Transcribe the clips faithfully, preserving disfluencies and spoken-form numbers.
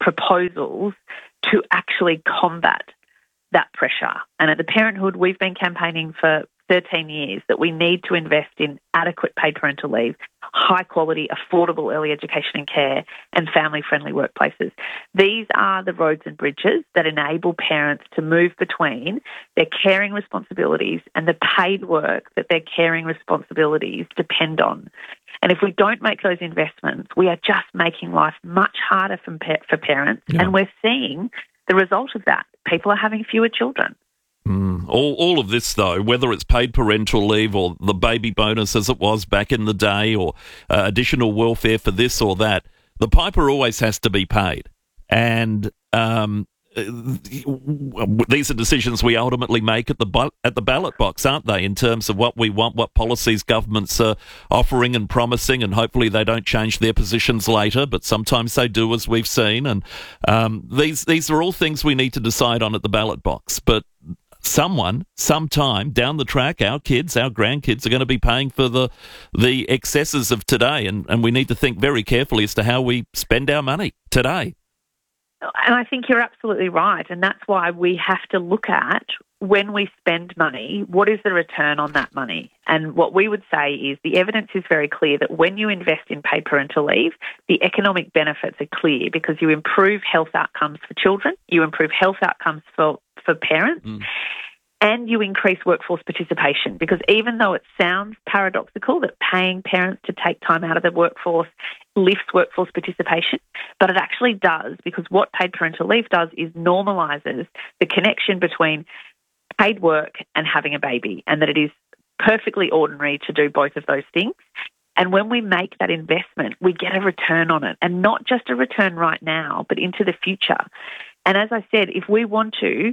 proposals to actually combat that pressure. And at the Parenthood, we've been campaigning for thirteen years that we need to invest in adequate paid parental leave, high quality, affordable early education and care, and family-friendly workplaces. These are the roads and bridges that enable parents to move between their caring responsibilities and the paid work that their caring responsibilities depend on. And if we don't make those investments, we are just making life much harder for, for parents, yeah. and we're seeing the result of that. People are having fewer children. Mm. All, all of this, though, whether it's paid parental leave or the baby bonus as it was back in the day or uh, additional welfare for this or that, the piper always has to be paid. And um, these are decisions we ultimately make at the at the ballot box, aren't they, in terms of what we want, what policies governments are offering and promising, and hopefully they don't change their positions later, but sometimes they do, as we've seen. And um, these these are all things we need to decide on at the ballot box. But someone, sometime down the track, our kids, our grandkids are going to be paying for the the excesses of today, and, and we need to think very carefully as to how we spend our money today. And I think you're absolutely right, and that's why we have to look at, when we spend money, what is the return on that money? And what we would say is the evidence is very clear that when you invest in paid parental leave, the economic benefits are clear because you improve health outcomes for children, you improve health outcomes for, for parents, mm. and you increase workforce participation, because even though it sounds paradoxical that paying parents to take time out of the workforce lifts workforce participation, but it actually does, because what paid parental leave does is normalises the connection between paid work and having a baby, and that it is perfectly ordinary to do both of those things. And when we make that investment, we get a return on it, and not just a return right now, but into the future. And as I said, if we want to,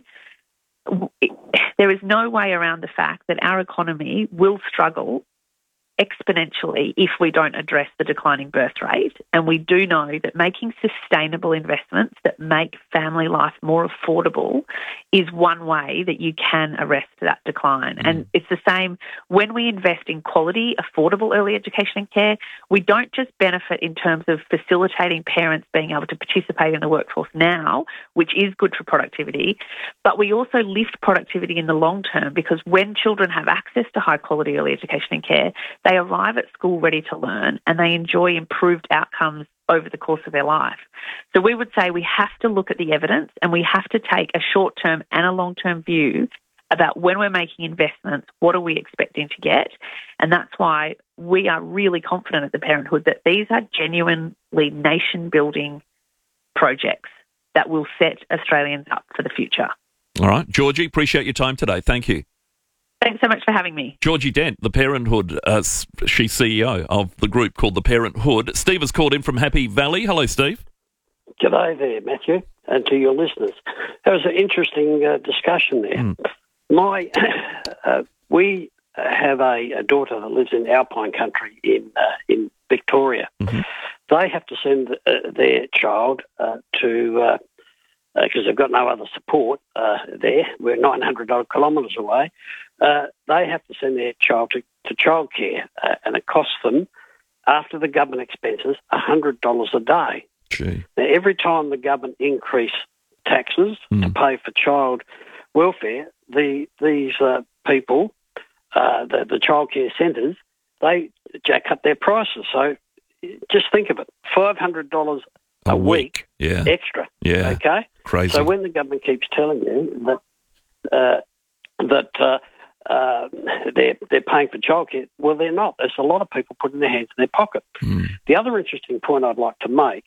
there is no way around the fact that our economy will struggle exponentially if we don't address the declining birth rate. And we do know that making sustainable investments that make family life more affordable is one way that you can arrest that decline. Mm. And it's the same when we invest in quality, affordable early education and care. We don't just benefit in terms of facilitating parents being able to participate in the workforce now, which is good for productivity, but we also lift productivity in the long term, because when children have access to high quality early education and care, they arrive at school ready to learn and they enjoy improved outcomes over the course of their life. So we would say we have to look at the evidence, and we have to take a short-term and a long-term view about when we're making investments, what are we expecting to get? And that's why we are really confident at the Parenthood that these are genuinely nation-building projects that will set Australians up for the future. All right. Georgie, appreciate your time today. Thank you. Thanks so much for having me. Georgie Dent, the Parenthood, uh, she's C E O of the group called the Parenthood. Steve has called in from Happy Valley. Hello, Steve. G'day there, Matthew, and to your listeners. That was an interesting uh, discussion there. Mm. My, uh, we have a, a daughter that lives in Alpine Country in uh, in Victoria. Mm-hmm. They have to send uh, their child uh, to, because uh, uh, they've got no other support uh, there. We're nine hundred odd kilometres away. Uh, they have to send their child to, to childcare, uh, and it costs them, after the government expenses, one hundred dollars a day. Gee. Now, every time the government increase taxes mm. to pay for child welfare, the these uh, people, uh, the, the childcare centres, they jack up their prices. So just think of it, five hundred dollars a, a week, week. Yeah. extra. Yeah, okay? Crazy. So when the government keeps telling you that uh, that uh, uh, they're they're paying for childcare, well, they're not. There's a lot of people putting their hands in their pocket. Mm. The other interesting point I'd like to make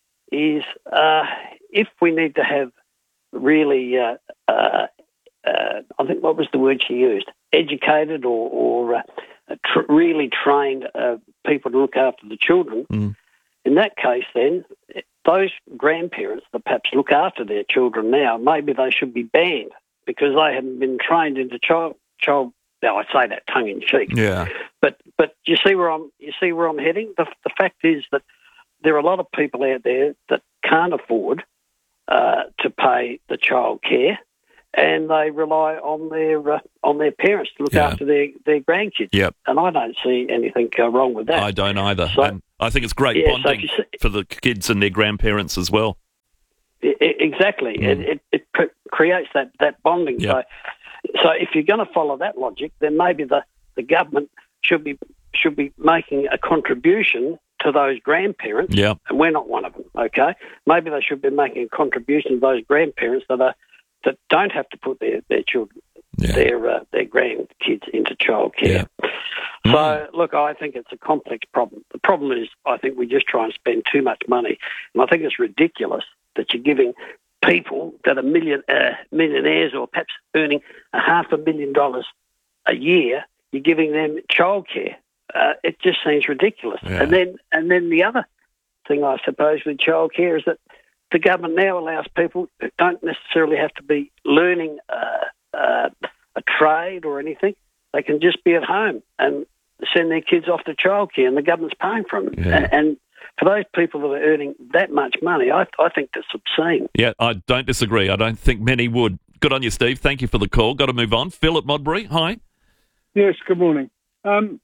is uh, if we need to have really, uh, uh, uh, I think what was the word she used, educated or, or uh, tr- really trained uh, people to look after the children, mm. in that case then, those grandparents that perhaps look after their children now, maybe they should be banned because they haven't been trained into child, child now I say that tongue in cheek. Yeah. But but you see where I'm you see where I'm heading? The the fact is that there are a lot of people out there that can't afford uh, to pay the child care, and they rely on their uh, on their parents to look yeah. after their, their grandkids. Yep. And I don't see anything uh, wrong with that. I don't either. So, and I think it's great yeah, bonding so see, for the kids and their grandparents as well. I- I- exactly. Mm. It, it, it cr- creates that, that bonding. Yep. So, so if you're going to follow that logic, then maybe the, the government should be should be making a contribution to those grandparents, Yep. and we're not one of them. Okay, maybe they should be making a contribution to those grandparents that are that don't have to put their their children, Yeah. their uh, their grandkids into childcare. Yeah. So, Mm. look, I think it's a complex problem. The problem is, I think we just try and spend too much money, and I think it's ridiculous that you're giving people that are million uh, millionaires or perhaps earning a half a million dollars a year, you're giving them childcare. Uh, it just seems ridiculous. Yeah. And then, and then the other thing, I suppose, with childcare is that the government now allows people who don't necessarily have to be learning uh, uh, a trade or anything. They can just be at home and send their kids off to childcare, and the government's paying for them. Yeah. And, and for those people that are earning that much money, I, I think that's obscene. Yeah, I don't disagree. I don't think many would. Good on you, Steve. Thank you for the call. Got to move on. Phil at Modbury, hi. Yes, good morning. Um,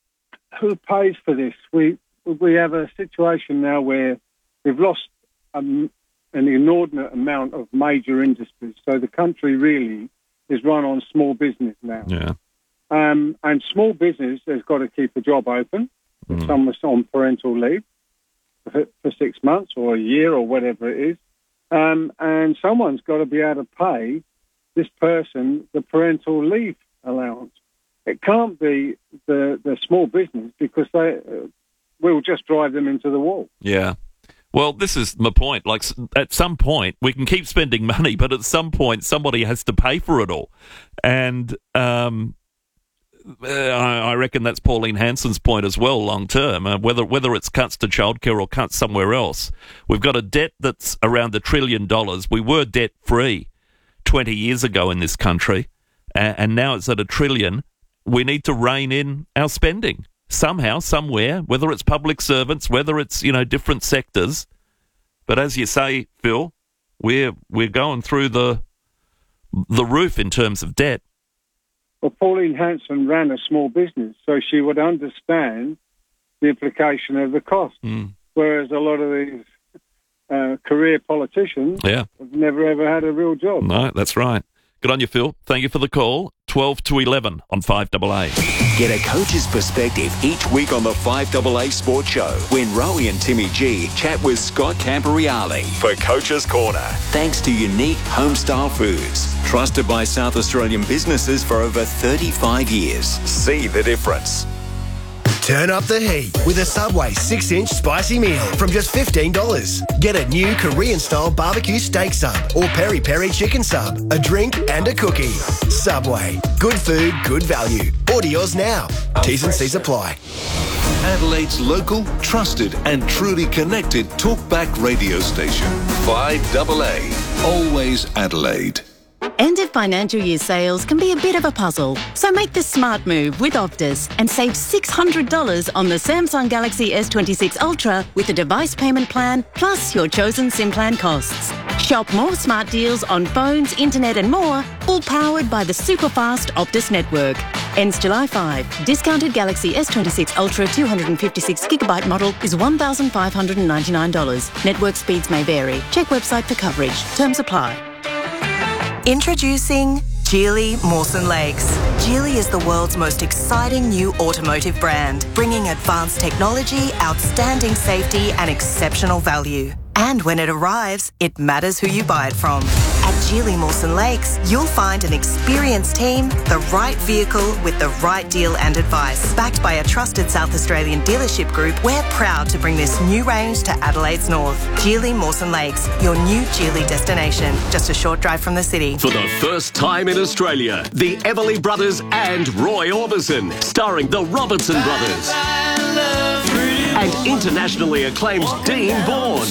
who pays for this? We we have a situation now where we've lost um, an inordinate amount of major industries. So the country really is run on small business now. Yeah. Um, and small business has got to keep a job open. If Mm. someone's on parental leave for, for six months or a year or whatever it is. Um, and someone's got to be able to pay this person the parental leave allowance. It can't be the, the small business because they uh, will just drive them into the wall. Yeah. Well, this is my point. Like, s- at some point, we can keep spending money, but at some point, somebody has to pay for it all. And um, uh, I, I reckon that's Pauline Hanson's point as well, long term. Uh, whether whether it's cuts to childcare or cuts somewhere else, we've got a debt that's around a trillion dollars. We were debt free twenty years ago in this country, and, and now it's at a trillion. We need to rein in our spending somehow, somewhere, whether it's public servants, whether it's, you know, different sectors. But as you say, Phil, we're we're going through the the roof in terms of debt. Well, Pauline Hanson ran a small business, so she would understand the implication of the cost, Mm. whereas a lot of these uh, career politicians Yeah. have never, ever had a real job. No, that's right. Good on you, Phil. Thank you for the call. twelve to eleven on five A A. Get a coach's perspective each week on the five A A Sports Show when Rowie and Timmy G chat with Scott Camporeale for Coach's Corner. Thanks to Unique Homestyle Foods, trusted by South Australian businesses for over thirty-five years. See the difference. Turn up the heat with a Subway six inch spicy meal from just fifteen dollars. Get a new Korean-style barbecue steak sub or peri-peri chicken sub, a drink and a cookie. Subway. Good food, good value. Order yours now. T's and C's apply. Adelaide's local, trusted and truly connected talkback radio station. five A A. Always Adelaide. End of financial year sales can be a bit of a puzzle, so make the smart move with Optus and save six hundred dollars on the Samsung Galaxy S twenty-six Ultra with a device payment plan plus your chosen SIM plan costs. Shop more smart deals on phones, internet and more, all powered by the super fast Optus network. Ends July fifth. Discounted Galaxy S twenty-six Ultra two hundred fifty-six gigabyte model is one thousand five hundred ninety-nine dollars. Network speeds may vary. Check website for coverage. Terms apply. Introducing Geely Mawson Lakes. Geely is the world's most exciting new automotive brand, bringing advanced technology, outstanding safety and exceptional value. And when it arrives, it matters who you buy it from. At Geely Mawson Lakes, you'll find an experienced team, the right vehicle with the right deal and advice. Backed by a trusted South Australian dealership group, we're proud to bring this new range to Adelaide's north. Geely Mawson Lakes, your new Geely destination, just a short drive from the city. For the first time in Australia, the Everly Brothers and Roy Orbison, starring the Robertson Brothers. And internationally acclaimed Dean Bourne.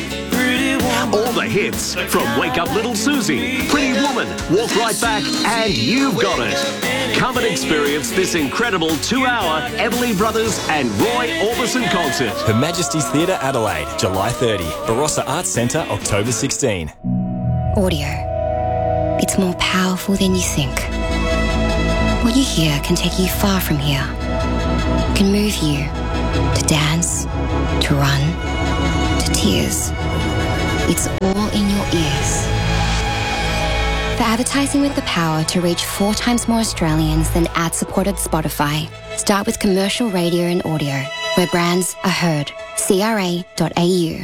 All the hits from Wake Up Little Susie, Pretty Woman, Walk Right Back, and You've Got It. Come and experience this incredible two-hour Everly Brothers and Roy Orbison concert. Her Majesty's Theatre, Adelaide, July thirtieth. Barossa Arts Centre, October sixteenth. Audio. It's more powerful than you think. What you hear can take you far from here. Can move you to dance, to run, to tears. It's all in your ears. For advertising with the power to reach four times more Australians than ad-supported Spotify, start with commercial radio and audio, where brands are heard. C R A dot A U.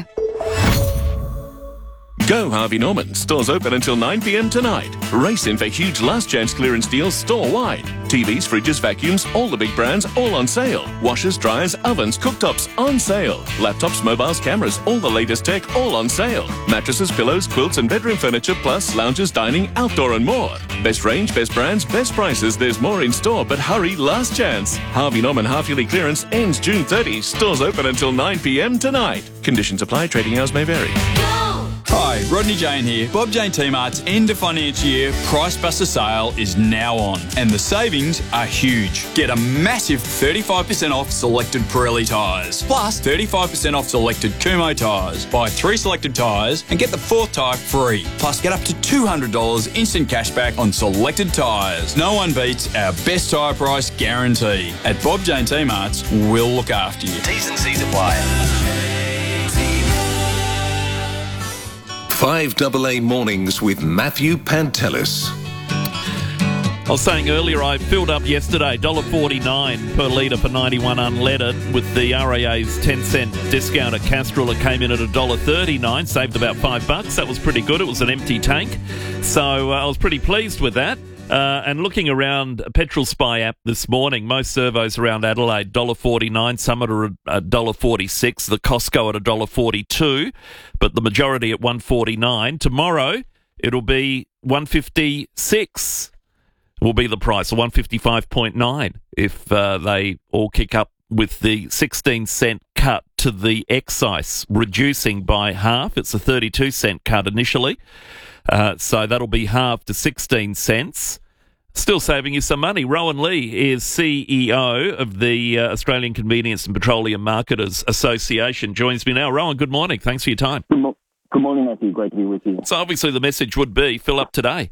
Go Harvey Norman. Stores open until nine p.m. tonight. Race in for huge last chance clearance deals store-wide. T Vs, fridges, vacuums, all the big brands, all on sale. Washers, dryers, ovens, cooktops, on sale. Laptops, mobiles, cameras, all the latest tech, all on sale. Mattresses, pillows, quilts and bedroom furniture, plus lounges, dining, outdoor and more. Best range, best brands, best prices. There's more in store, but hurry, last chance. Harvey Norman half-yearly clearance ends June thirtieth. Stores open until nine p.m. tonight. Conditions apply. Trading hours may vary. Hi, Rodney Jane here. Bob Jane T-Mart's end of financial year Price Buster sale is now on, and the savings are huge. Get a massive thirty-five percent off selected Pirelli tyres, plus thirty-five percent off selected Kumho tyres. Buy three selected tyres and get the fourth tyre free. Plus, get up to two hundred dollars instant cashback on selected tyres. No one beats our best tyre price guarantee. At Bob Jane T-Mart's, we'll look after you. T's and C's apply. five A A Mornings with Matthew Pantelis. I was saying earlier, I filled up yesterday, one dollar forty-nine per litre for ninety-one unleaded. With the R A A's ten cent discount at Castrol, it came in at one dollar thirty-nine, saved about five bucks. That was pretty good. It was an empty tank. So uh, I was pretty pleased with that. Uh, and looking around Petrol Spy app this morning, most servos around Adelaide, one dollar forty-nine, some at one dollar forty-six, the Costco at one dollar forty-two, but the majority at one dollar forty-nine. Tomorrow, it'll be one dollar fifty-six will be the price, or one dollar fifty-five point nine if uh, they all kick up with the sixteen cent cut to the excise, reducing by half. It's a thirty-two cent cut initially. Uh, so that'll be half to sixteen cents. Still saving you some money. Rowan Lee is C E O of the uh, Australian Convenience and Petroleum Marketers Association. Joins me now. Rowan, good morning. Thanks for your time. Good, mo- good morning, Matthew. Great to be with you. So obviously the message would be fill up today.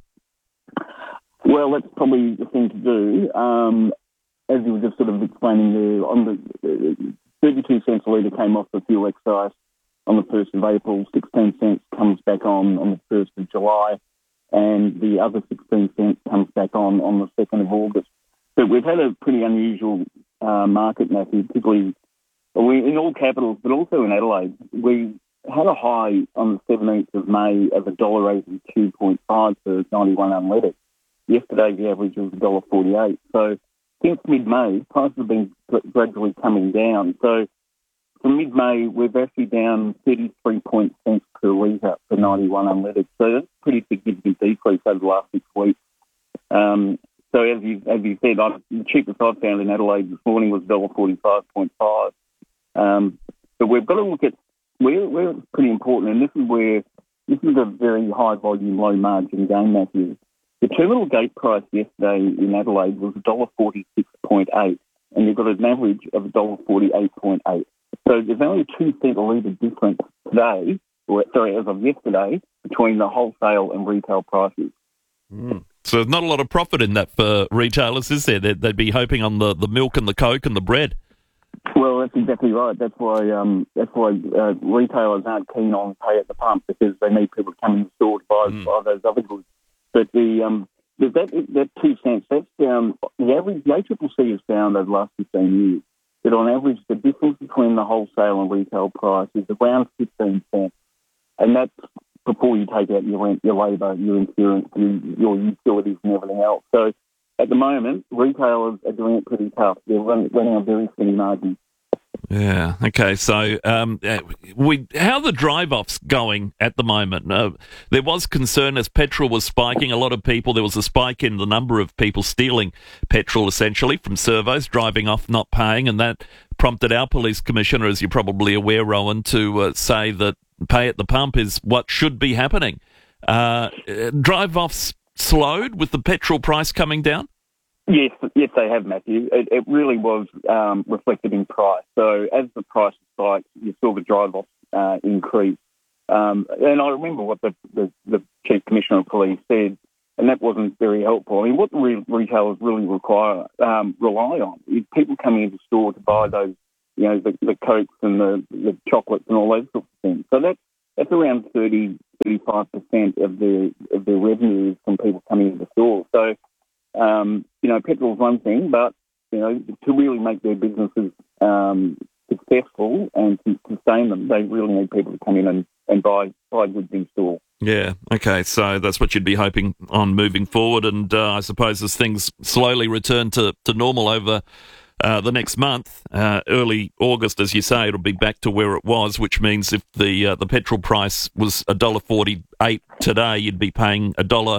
Well, that's probably the thing to do. Um, as you were just sort of explaining there, on the uh, thirty-two cents a litre came off the fuel excise on the first of April, sixteen cents comes back on on the first of July, and the other sixteen cents comes back on on the second of August. But we've had a pretty unusual uh, market, Matthew, particularly we, in all capitals, but also in Adelaide. We had a high on the seventeenth of May of one dollar eighty-two point five for ninety-one unleaded. Yesterday, the average was one dollar forty-eight. So since mid-May, prices have been gradually coming down. So from mid-May, we're actually down thirty-three point cents per litre for ninety-one unleaded. So that's a pretty significant decrease over the last six weeks. Um, so as you, as you said, I, the cheapest I found in Adelaide this morning was one dollar forty-five point five. Um, but we've got to look at where, where it's pretty important, and this is where this is a very high volume, low margin game, Matthew. The terminal gate price yesterday in Adelaide was one dollar forty-six point eight, and you've got an average of one dollar forty-eight point eight. So there's only a two cent a litre difference today, or sorry, as of yesterday, between the wholesale and retail prices. Mm. So there's not a lot of profit in that for retailers, is there? They'd, they'd be hoping on the, the milk and the Coke and the bread. Well, that's exactly right. That's why um, that's why uh, retailers aren't keen on pay at the pump, because they need people to come in the store to buy, mm. buy those other goods. But the um, that that two cents, that's down. The average, the A C C C has found over the last fifteen years that on average the difference between the wholesale and retail price is around fifteen cents, and that's before you take out your rent, your labour, your insurance, your, your utilities, and everything else. So at the moment, retailers are doing it pretty tough. They're running, running on very thin margins. Yeah. Okay. So, um, we how are the drive-offs going at the moment? Uh, there was concern as petrol was spiking. A lot of people. There was a spike in the number of people stealing petrol, essentially from servos, driving off, not paying, and that prompted our police commissioner, as you're probably aware, Rowan, to uh, say that pay at the pump is what should be happening. Uh, drive-offs slowed with the petrol price coming down. Yes, yes, they have, Matthew. It, it really was um, reflected in price. So as the price spiked, you saw the drive-off uh, increase. Um, and I remember what the, the, the Chief Commissioner of Police said, and that wasn't very helpful. I mean, what the re- retailers really require, um, rely on is people coming into the store to buy those, you know, the, the Cokes and the, the chocolates and all those sorts of things. So that's, that's around thirty, thirty-five percent of their of their revenues from people coming into the store. So, um, you know, petrol's one thing, but you know, to really make their businesses um, successful and to sustain them, they really need people to come in and, and buy buy goods in store. Yeah, okay, so that's what you'd be hoping on moving forward, and uh, I suppose as things slowly return to, to normal over uh, the next month, uh, early August, as you say, it'll be back to where it was, which means if the uh, the petrol price was one dollar forty-eight today, you'd be paying one dollar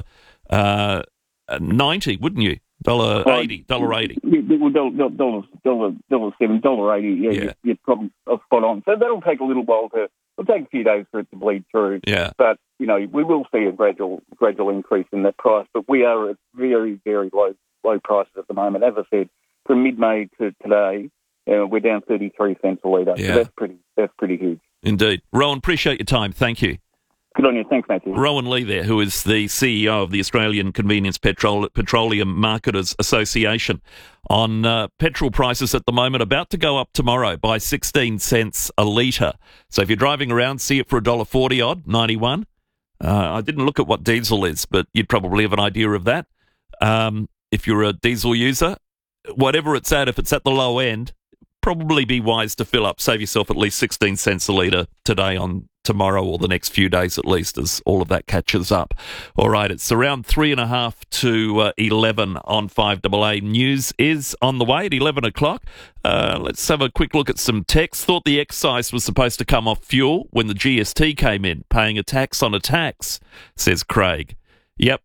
ninety, wouldn't you? Dollar eighty, dollar eighty. Well, dollar, dollar, dollar, dollar seven, dollar eighty. Yeah, yeah. You're, you're probably spot on. So that'll take a little while to. It'll take a few days for it to bleed through. Yeah. But you know, we will see a gradual, gradual increase in that price. But we are at very, very low, low prices at the moment. As I said, from mid-May to today, uh, we're down thirty-three cents a litre. Yeah. So that's pretty, that's pretty huge. Indeed, Rowan. Appreciate your time. Thank you. Good on you. Thanks, Matthew. Rowan Lee there, who is the C E O of the Australian Convenience Petrol- Petroleum Marketers Association, on uh, petrol prices at the moment, about to go up tomorrow by sixteen cents a litre. So if you're driving around, see it for one dollar forty odd, ninety-one. Uh, I didn't look at what diesel is, but you'd probably have an idea of that. Um, if you're a diesel user, whatever it's at, if it's at the low end, probably be wise to fill up. Save yourself at least sixteen cents a litre today on tomorrow, or the next few days at least, as all of that catches up. All right, it's around three and a half to uh, eleven on five A A. News is on the way at eleven o'clock. Uh, let's have a quick look at some text. Thought the excise was supposed to come off fuel when the G S T came in, paying a tax on a tax, says Craig. Yep.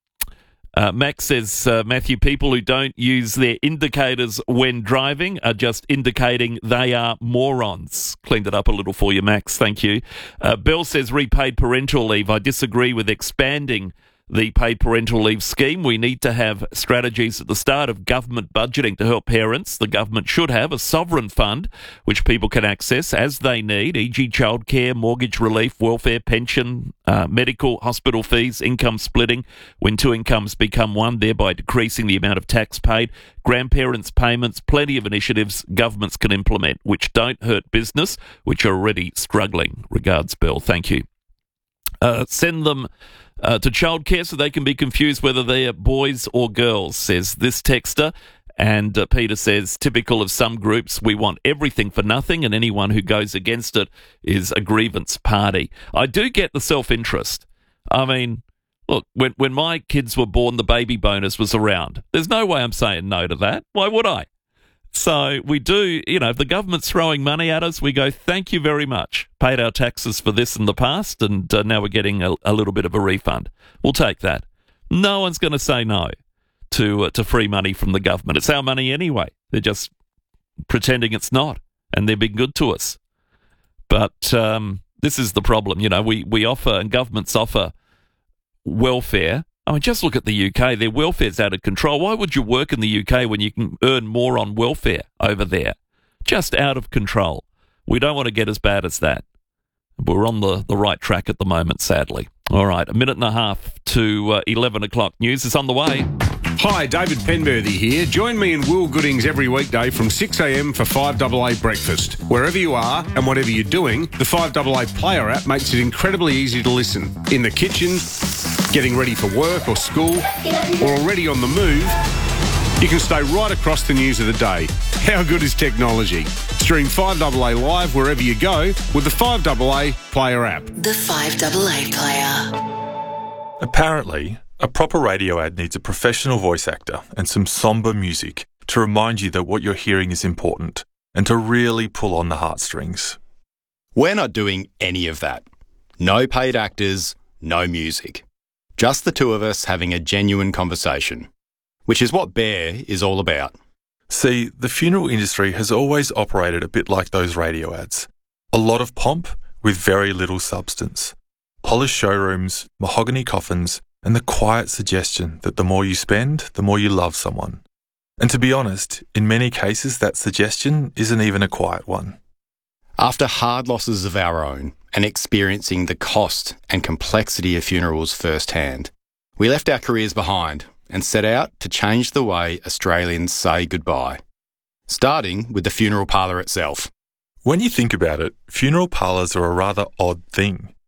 Uh, Max says, uh, Matthew, people who don't use their indicators when driving are just indicating they are morons. Cleaned it up a little for you, Max. Thank you. Uh, Bell says, repaid parental leave. I disagree with expanding the paid parental leave scheme. We need to have strategies at the start of government budgeting to help parents. The government should have a sovereign fund which people can access as they need, for example childcare, mortgage relief, welfare, pension, uh, medical, hospital fees, income splitting when two incomes become one, thereby decreasing the amount of tax paid, grandparents' payments, plenty of initiatives governments can implement which don't hurt business, which are already struggling. Regards, Bill. Thank you. Uh, send them uh, to childcare so they can be confused whether they are boys or girls, says this texter. And uh, Peter says, typical of some groups, we want everything for nothing, and anyone who goes against it is a grievance party. I do get the self-interest. I mean, look, when, when my kids were born, the baby bonus was around. There's no way I'm saying no to that. Why would I? So we do, you know, if the government's throwing money at us, we go, thank you very much. Paid our taxes for this in the past, and uh, now we're getting a, a little bit of a refund. We'll take that. No one's going to say no to uh, to free money from the government. It's our money anyway. They're just pretending it's not, and they're being good to us. But um, this is the problem. You know, we, we offer, and governments offer welfare. I mean, just look at the U K. Their welfare's out of control. Why would you work in the U K when you can earn more on welfare over there? Just out of control. We don't want to get as bad as that. We're on the, the right track at the moment, sadly. All right, a minute and a half to uh, eleven o'clock. News is on the way. Hi, David Penberthy here. Join me and Will Goodings every weekday from six a.m. for five A A Breakfast. Wherever you are and whatever you're doing, the five A A Player app makes it incredibly easy to listen. In the kitchen, getting ready for work or school, or already on the move, you can stay right across the news of the day. How good is technology? Stream five A A live wherever you go with the five A A Player app. The five A A Player. Apparently, a proper radio ad needs a professional voice actor and some sombre music to remind you that what you're hearing is important and to really pull on the heartstrings. We're not doing any of that. No paid actors, no music. Just the two of us having a genuine conversation, which is what Bear is all about. See, the funeral industry has always operated a bit like those radio ads. A lot of pomp with very little substance. Polished showrooms, mahogany coffins, and the quiet suggestion that the more you spend, the more you love someone. And to be honest, in many cases that suggestion isn't even a quiet one. After hard losses of our own and experiencing the cost and complexity of funerals firsthand, we left our careers behind and set out to change the way Australians say goodbye, starting with the funeral parlour itself. When you think about it, funeral parlours are a rather odd thing.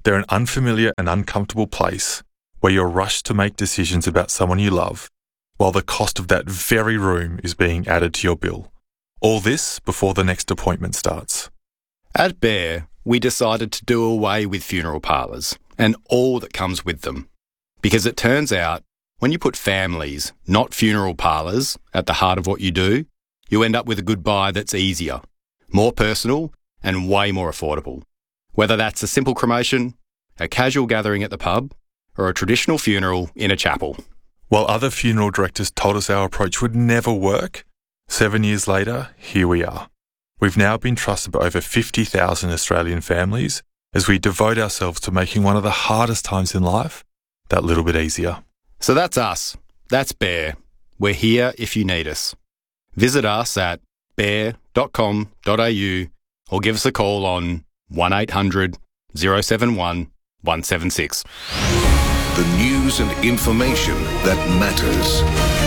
They're an unfamiliar and uncomfortable place where you're rushed to make decisions about someone you love, while the cost of that very room is being added to your bill. All this before the next appointment starts. At Bear, we decided to do away with funeral parlours and all that comes with them. Because it turns out, when you put families, not funeral parlours, at the heart of what you do, you end up with a goodbye that's easier, more personal and way more affordable. Whether that's a simple cremation, a casual gathering at the pub, or a traditional funeral in a chapel. While other funeral directors told us our approach would never work, seven years later, here we are. We've now been trusted by over fifty thousand Australian families as we devote ourselves to making one of the hardest times in life that little bit easier. So that's us. That's Bear. We're here if you need us. Visit us at bear dot com dot a u or give us a call on one eight hundred oh seven one one seven six. The news and information that matters.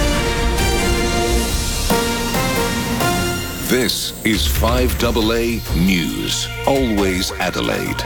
This is five A A News. Always Adelaide.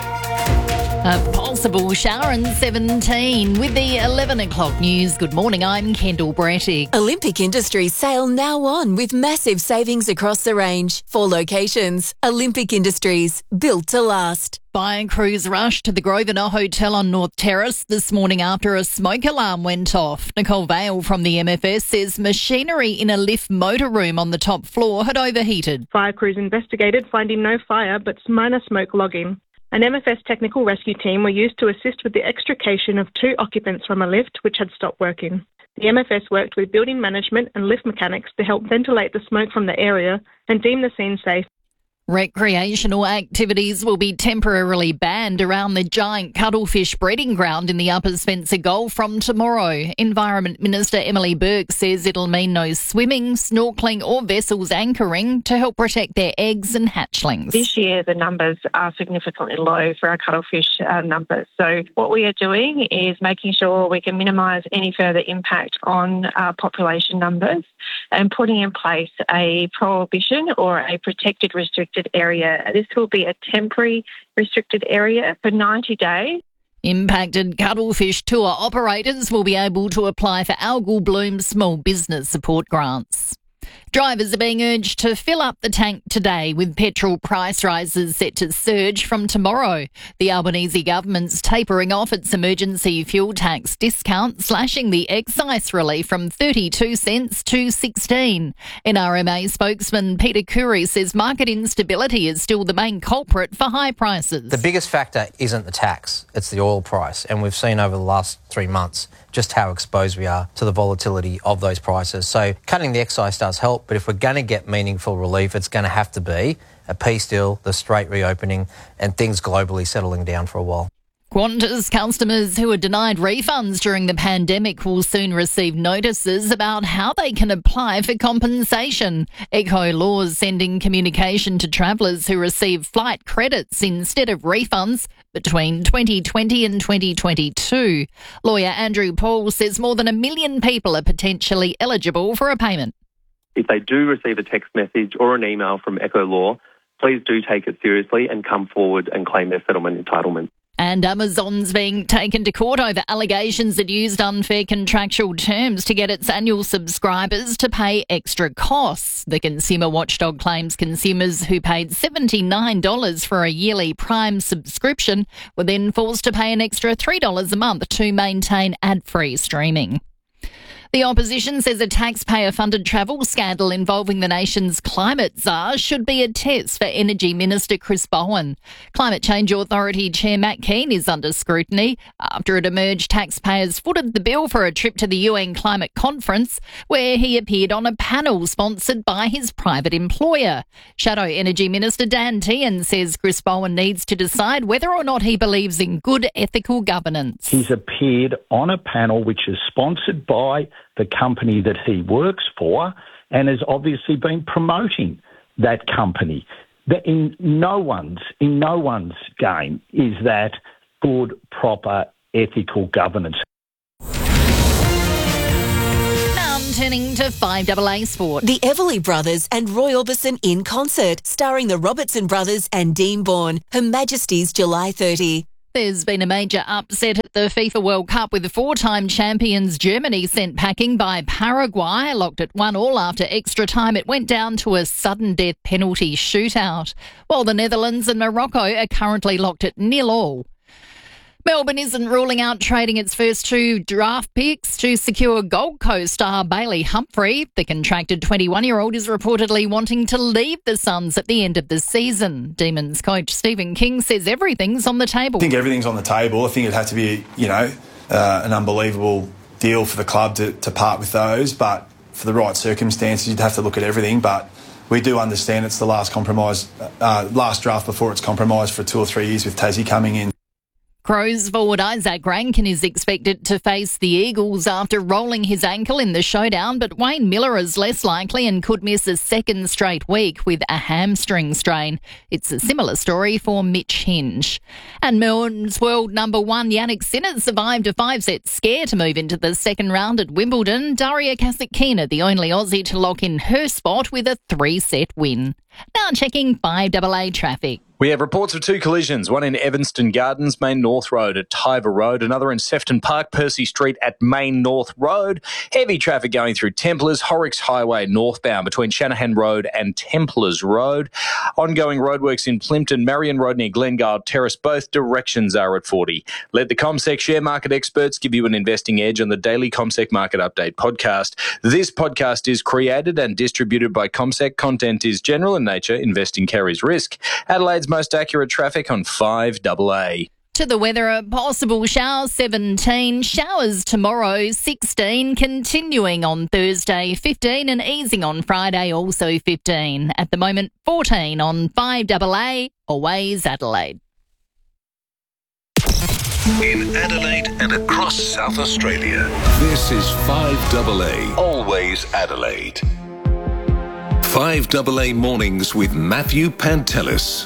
A possible shower in seventeen with the eleven o'clock news. Good morning, I'm Kendall Brattick. Olympic Industries sale now on with massive savings across the range. Four locations. Olympic Industries, built to last. Fire crews rushed to the Grosvenor Hotel on North Terrace this morning after a smoke alarm went off. Nicole Vale from the M F S says machinery in a lift motor room on the top floor had overheated. Fire crews investigated, finding no fire but minor smoke logging. An M F S technical rescue team were used to assist with the extrication of two occupants from a lift which had stopped working. The M F S worked with building management and lift mechanics to help ventilate the smoke from the area and deem the scene safe. Recreational activities will be temporarily banned around the giant cuttlefish breeding ground in the Upper Spencer Gulf from tomorrow. Environment Minister Emily Burke says it'll mean no swimming, snorkelling or vessels anchoring to help protect their eggs and hatchlings. This year the numbers are significantly low for our cuttlefish uh, numbers. So what we are doing is making sure we can minimise any further impact on uh, population numbers and putting in place a prohibition or a protected restricted area. This will be a temporary restricted area for ninety days. Impacted cuttlefish tour operators will be able to apply for Algal Bloom small business support grants. Drivers are being urged to fill up the tank today with petrol price rises set to surge from tomorrow. The Albanese government's tapering off its emergency fuel tax discount, slashing the excise relief from thirty-two cents to sixteen. N R M A spokesman Peter Curry says market instability is still the main culprit for high prices. The biggest factor isn't the tax, it's the oil price. And we've seen over the last three months just how exposed we are to the volatility of those prices. So cutting the excise does help, but if we're going to get meaningful relief, it's going to have to be a peace deal, the straight reopening, and things globally settling down for a while. Qantas customers who were denied refunds during the pandemic will soon receive notices about how they can apply for compensation. Echo Law is sending communication to travellers who receive flight credits instead of refunds between twenty twenty and twenty twenty-two. Lawyer Andrew Paul says more than a million people are potentially eligible for a payment. If they do receive a text message or an email from Echo Law, please do take it seriously and come forward and claim their settlement entitlement. And Amazon's being taken to court over allegations it used unfair contractual terms to get its annual subscribers to pay extra costs. The consumer watchdog claims consumers who paid seventy-nine dollars for a yearly Prime subscription were then forced to pay an extra three dollars a month to maintain ad-free streaming. The opposition says a taxpayer-funded travel scandal involving the nation's climate czar should be a test for Energy Minister Chris Bowen. Climate Change Authority Chair Matt Keane is under scrutiny after it emerged taxpayers footed the bill for a trip to the U N Climate Conference, where he appeared on a panel sponsored by his private employer. Shadow Energy Minister Dan Tehan says Chris Bowen needs to decide whether or not he believes in good ethical governance. He's appeared on a panel which is sponsored by the company that he works for and has obviously been promoting that company. That in no one's in no one's game is that good, proper, ethical governance. Now I'm turning to five A A Sport. The Everly Brothers and Roy Orbison in concert, starring the Robertson Brothers and Dean Bourne. Her Majesty's July thirtieth. There's been a major upset at the FIFA World Cup with the four-time champions Germany sent packing by Paraguay. Locked at one all after extra time, it went down to a sudden death penalty shootout, while the Netherlands and Morocco are currently locked at nil all. Melbourne isn't ruling out trading its first two draft picks to secure Gold Coast star Bailey Humphrey. The contracted twenty-one-year-old is reportedly wanting to leave the Suns at the end of the season. Demons coach Stephen King says everything's on the table. I think everything's on the table. I think it'd have to be, you know, uh, an unbelievable deal for the club to, to part with those, but for the right circumstances, you'd have to look at everything. But we do understand it's the last compromise, uh, last draft before it's compromised for two or three years with Tassie coming in. Crows forward Isaac Rankin is expected to face the Eagles after rolling his ankle in the showdown, but Wayne Miller is less likely and could miss a second straight week with a hamstring strain. It's a similar story for Mitch Hinge. And Melbourne's world number one Yannick Sinner survived a five-set scare to move into the second round at Wimbledon. Daria Kasatkina, the only Aussie to lock in her spot with a three-set win. Now checking five A A traffic. We have reports of two collisions, one in Evanston Gardens, Main North Road at Tiver Road, another in Sefton Park, Percy Street at Main North Road. Heavy traffic going through Templars, Horrocks Highway northbound between Shanahan Road and Templars Road. Ongoing roadworks in Plimpton, Marion Road near Glengale Terrace. Both directions are at forty. Let the CommSec share market experts give you an investing edge on the daily CommSec Market Update podcast. This podcast is created and distributed by CommSec. Content is general in nature. Investing carries risk. Adelaide's most accurate traffic on five A A. To the weather, a possible shower, seventeen. Showers tomorrow, sixteen. Continuing on Thursday, fifteen. And easing on Friday, also fifteen. At the moment, fourteen on five A A. Always Adelaide. In Adelaide and across South Australia, this is five A A. Always Adelaide. five A A Mornings with Matthew Pantelis.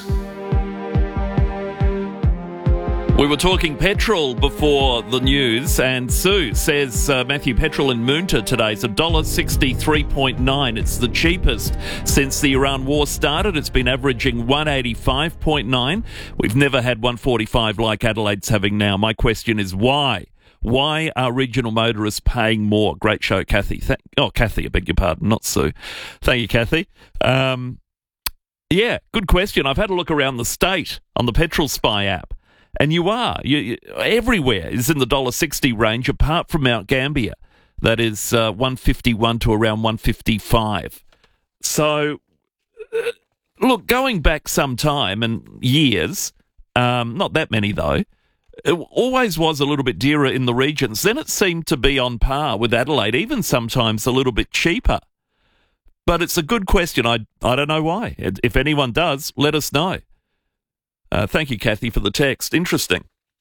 We were talking petrol before the news, and Sue says, uh, Matthew, petrol in Moonta today is one dollar sixty-three point nine. It's the cheapest since the Iran war started. It's been averaging one eighty-five point nine. We've never had one forty-five like Adelaide's having now. My question is why? Why are regional motorists paying more? Great show, Kathy. Thank- oh, Kathy, I beg your pardon, not Sue. Thank you, Kathy. Um, yeah, good question. I've had a look around the state on the Petrol Spy app. And you are. You, you, everywhere is in the one dollar sixty range, apart from Mount Gambier. That is uh, one fifty-one to around one fifty-five. So, uh, look, going back some time and years, um, not that many though, it always was a little bit dearer in the regions. Then it seemed to be on par with Adelaide, even sometimes a little bit cheaper. But it's a good question. I, I don't know why. If anyone does, let us know. Uh, thank you, Kathy, for the text. Interesting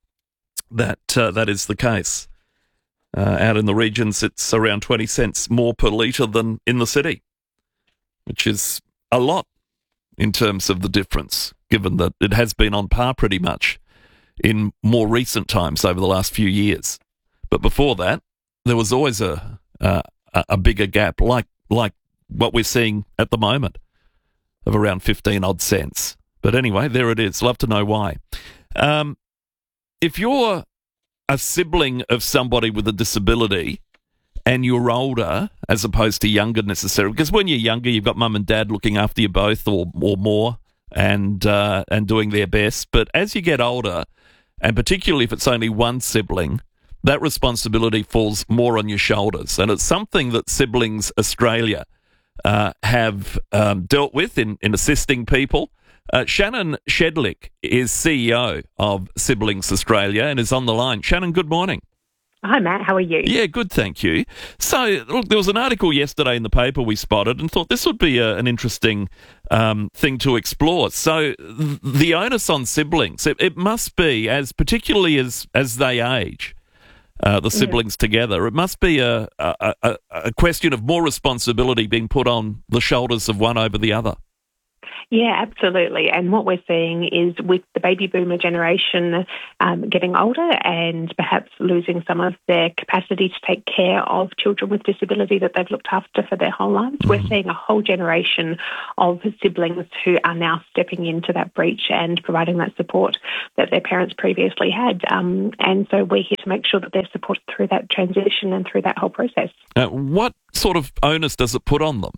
that uh, that is the case. Uh, out in the regions, it's around twenty cents more per litre than in the city, which is a lot in terms of the difference, given that it has been on par pretty much in more recent times over the last few years. But before that, there was always a uh, a bigger gap, like like what we're seeing at the moment, of around fifteen odd cents. But anyway, there it is. Love to know why. Um, if you're a sibling of somebody with a disability and you're older as opposed to younger necessarily, because when you're younger, you've got mum and dad looking after you both or or more and uh, and doing their best. But as you get older, and particularly if it's only one sibling, that responsibility falls more on your shoulders. And it's something that Siblings Australia uh, have um, dealt with in, in assisting people. Uh, Shannon Shedlick is C E O of Siblings Australia and is on the line. Shannon, good morning. Hi, Matt. How are you? Yeah, good, thank you. So, look, there was an article yesterday in the paper we spotted and thought this would be a, an interesting um, thing to explore. So, th- the onus on siblings, it, it must be, as particularly as, as they age, uh, the siblings yeah. together, it must be a, a, a, a question of more responsibility being put on the shoulders of one over the other. Yeah, absolutely. And what we're seeing is with the baby boomer generation um, getting older and perhaps losing some of their capacity to take care of children with disability that they've looked after for their whole lives, mm. we're seeing a whole generation of siblings who are now stepping into that breach and providing that support that their parents previously had. Um, and so we're here to make sure that they're supported through that transition and through that whole process. Uh, what sort of onus does it put on them?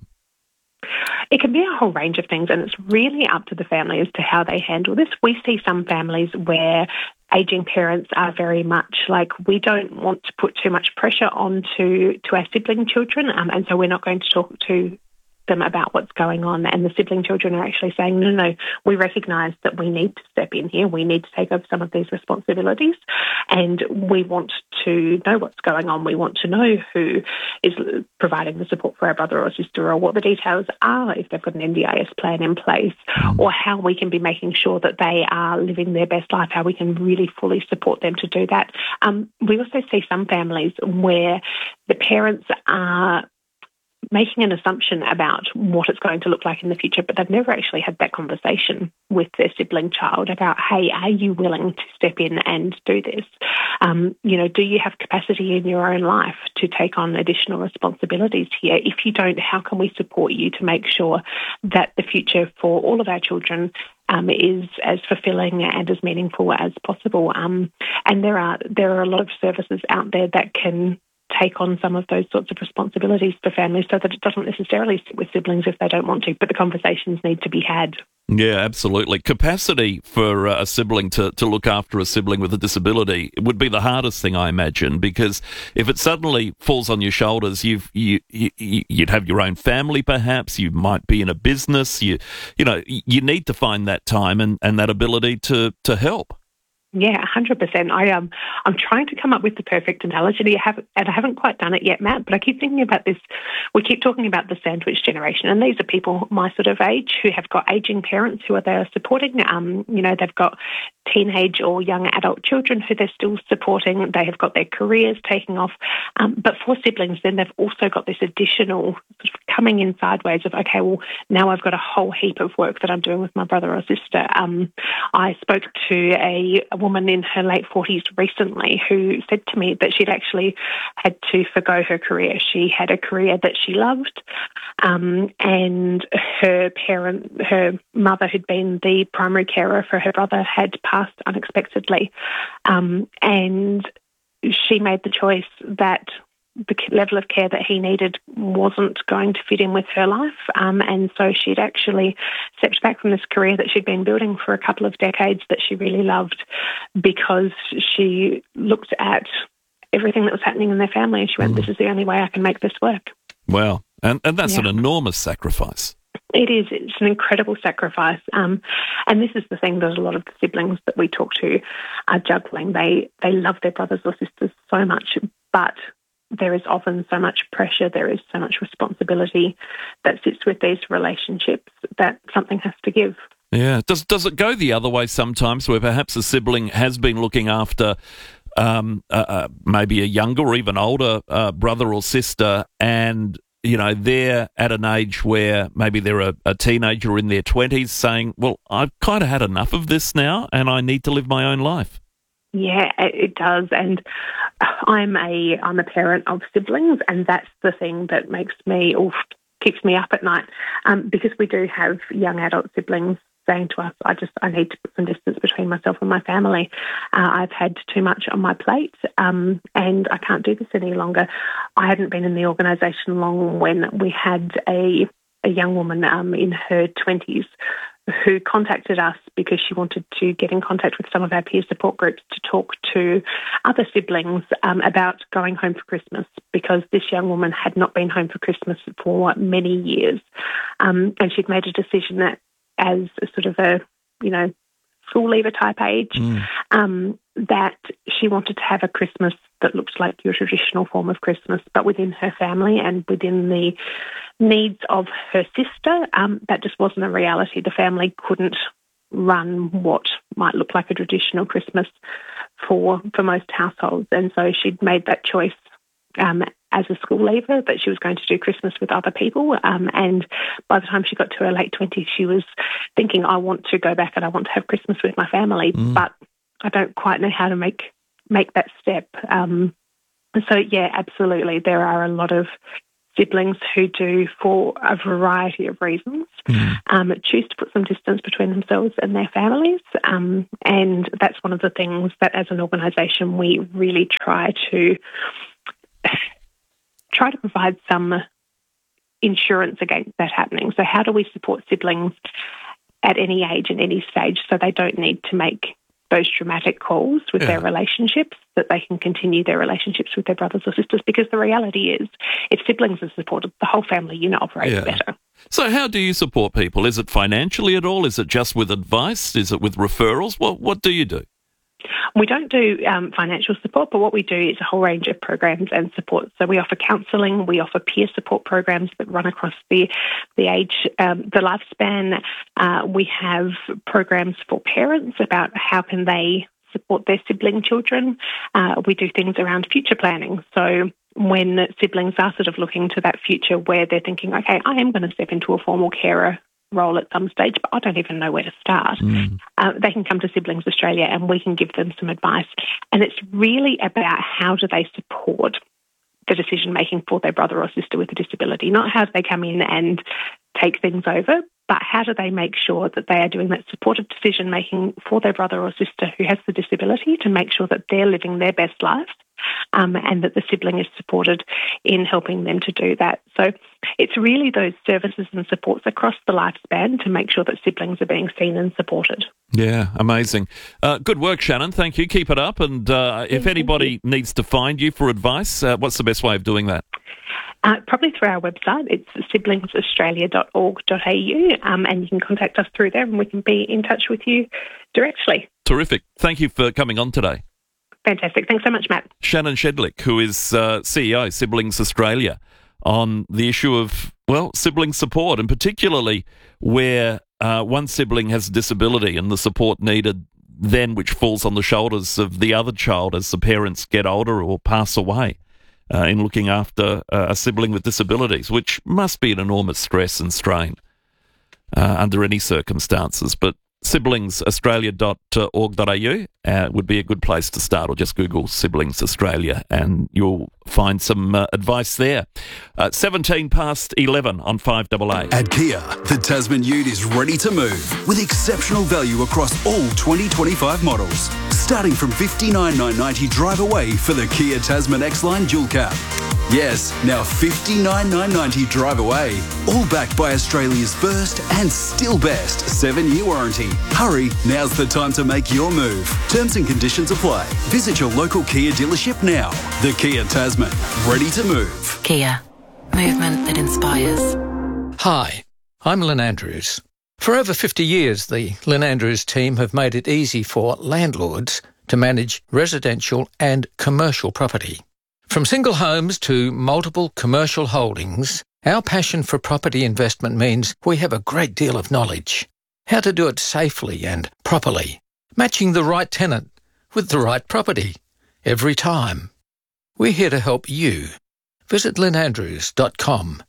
It can be a whole range of things, and it's really up to the family as to how they handle this. We see some families where ageing parents are very much like, we don't want to put too much pressure onto to our sibling children, um, and so we're not going to talk to them about what's going on. And the sibling children are actually saying, no, no, we recognise that we need to step in here. We need to take over some of these responsibilities, and we want to know what's going on. We want to know who is providing the support for our brother or sister, or what the details are, if they've got an N D I S plan in place, or how we can be making sure that they are living their best life, how we can really fully support them to do that. Um, we also see some families where the parents are making an assumption about what it's going to look like in the future, but they've never actually had that conversation with their sibling child about, hey, are you willing to step in and do this? Um, you know, do you have capacity in your own life to take on additional responsibilities here? If you don't, how can we support you to make sure that the future for all of our children Um, is as fulfilling and as meaningful as possible? Um, and there are there are a lot of services out there that can take on some of those sorts of responsibilities for families, so that it doesn't necessarily sit with siblings if they don't want to, but the conversations need to be had. Yeah, absolutely. Capacity for a sibling to, to look after a sibling with a disability would be the hardest thing, I imagine, because if it suddenly falls on your shoulders, you've, you, you, you'd have your own family perhaps, you might be in a business, you you know, you need to find that time and, and that ability to, to help. Yeah, one hundred percent. I, um, I'm trying to come up with the perfect analogy, I have, and I haven't quite done it yet, Matt, but I keep thinking about this. We keep talking about the sandwich generation, and these are people my sort of age who have got ageing parents who are there supporting. Um, you know, they've got teenage or young adult children who they're still supporting. They have got their careers taking off. Um, but for siblings, then they've also got this additional sort of coming in sideways of, okay, well, now I've got a whole heap of work that I'm doing with my brother or sister. Um, I spoke to a, a woman in her late forties recently who said to me that she'd actually had to forgo her career. She had a career that she loved, um, and her parent, her mother, who'd been the primary carer for her brother, had passed unexpectedly, um, and she made the choice that the level of care that he needed wasn't going to fit in with her life. Um, and so she'd actually stepped back from this career that she'd been building for a couple of decades that she really loved, because she looked at everything that was happening in their family and she went, this is the only way I can make this work. Wow. And, and that's yeah. an enormous sacrifice. It is. It's an incredible sacrifice. Um, and this is the thing that a lot of the siblings that we talk to are juggling. They, they love their brothers or sisters so much, but there is often so much pressure, there is so much responsibility that sits with these relationships that something has to give. Yeah. Does does it go the other way sometimes, where perhaps a sibling has been looking after um, uh, uh, maybe a younger or even older uh, brother or sister, and you know they're at an age where maybe they're a, a teenager in their twenties, saying, "Well, I've kind of had enough of this now, and I need to live my own life." Yeah, it does, and I'm a I'm a parent of siblings, and that's the thing that makes me, or keeps me up at night, um, because we do have young adult siblings saying to us, I just I need to put some distance between myself and my family. Uh, I've had too much on my plate, um, and I can't do this any longer. I hadn't been in the organisation long when we had a a young woman um, in her twenties who contacted us because she wanted to get in contact with some of our peer support groups to talk to other siblings um, about going home for Christmas, because this young woman had not been home for Christmas for many years. Um, and she'd made a decision that as a sort of a, you know, school leaver type age, mm. um, that she wanted to have a Christmas that looked like your traditional form of Christmas, but within her family and within the needs of her sister. Um, that just wasn't a reality. The family couldn't run what might look like a traditional Christmas for for most households, and so she'd made that choice um, as a school leaver that she was going to do Christmas with other people. Um, and by the time she got to her late twenties, she was thinking, I want to go back and I want to have Christmas with my family, mm. but I don't quite know how to make make that step. Um, so, yeah, absolutely. There are a lot of siblings who do, for a variety of reasons, mm. um, choose to put some distance between themselves and their families. Um, and that's one of the things that as an organisation we really try to try to provide some insurance against that happening. So how do we support siblings at any age and any stage so they don't need to make those dramatic calls with yeah. their relationships, that they can continue their relationships with their brothers or sisters? Because the reality is, if siblings are supported, the whole family unit operates yeah. better. So how do you support people? Is it financially at all? Is it just with advice? Is it with referrals? What What do you do? We don't do um, financial support, but what we do is a whole range of programs and support. So we offer counselling, we offer peer support programs that run across the the age, um, the lifespan. Uh, we have programs for parents about how can they support their sibling children. Uh, we do things around future planning. So when siblings are sort of looking to that future where they're thinking, okay, I am going to step into a formal carer role at some stage, but I don't even know where to start. Mm. Uh, they can come to Siblings Australia and we can give them some advice. And it's really about how do they support the decision-making for their brother or sister with a disability, not how do they come in and take things over, but how do they make sure that they are doing that supportive decision-making for their brother or sister who has the disability to make sure that they're living their best life, um, and that the sibling is supported in helping them to do that. So it's really those services and supports across the lifespan to make sure that siblings are being seen and supported. Yeah, amazing. Uh, good work, Shannon. Thank you. Keep it up. And uh, if anybody needs to find you for advice, uh, what's the best way of doing that? Uh, probably through our website. It's siblings australia dot org dot a u, um, and you can contact us through there and we can be in touch with you directly. Terrific. Thank you for coming on today. Fantastic. Thanks so much, Matt. Shannon Shedlick, who is uh, C E O, Siblings Australia, on the issue of, well, sibling support, and particularly where uh, one sibling has a disability and the support needed then which falls on the shoulders of the other child as the parents get older or pass away. Uh, in looking after uh, a sibling with disabilities, which must be an enormous stress and strain uh, under any circumstances. But siblings australia dot org dot a u uh, would be a good place to start, or just Google Siblings Australia and you'll find some uh, advice there. Uh, seventeen past eleven on five A A. At Kia, the Tasman Ute is ready to move with exceptional value across all twenty twenty-five models. Starting from fifty-nine thousand nine hundred ninety drive away for the Kia Tasman X-Line Dual Cab. Yes, now fifty-nine thousand nine hundred ninety drive away. All backed by Australia's first and still best seven-year warranty. Hurry, now's the time to make your move. Terms and conditions apply. Visit your local Kia dealership now. The Kia Tasman, ready to move. Kia, movement that inspires. Hi, I'm Lynn Andrews. For over fifty years, the Lynn Andrews team have made it easy for landlords to manage residential and commercial property. From single homes to multiple commercial holdings, our passion for property investment means we have a great deal of knowledge. How to do it safely and properly, matching the right tenant with the right property every time. We're here to help you. Visit lynn andrews dot com.